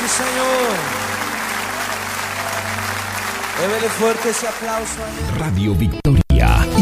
Sí, señor. Débele fuerte ese aplauso ahí. Radio Victoria